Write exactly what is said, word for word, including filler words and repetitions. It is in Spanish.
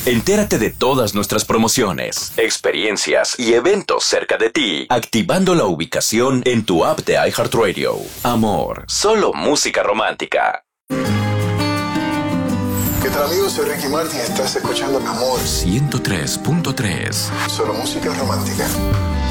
Entérate de todas nuestras promociones, experiencias y eventos cerca de ti, activando la ubicación en tu app de iHeartRadio. Amor, solo música romántica. ¿Qué tal, amigos? Soy Ricky Martin. Estás escuchando Amor ciento tres punto tres. Solo música romántica.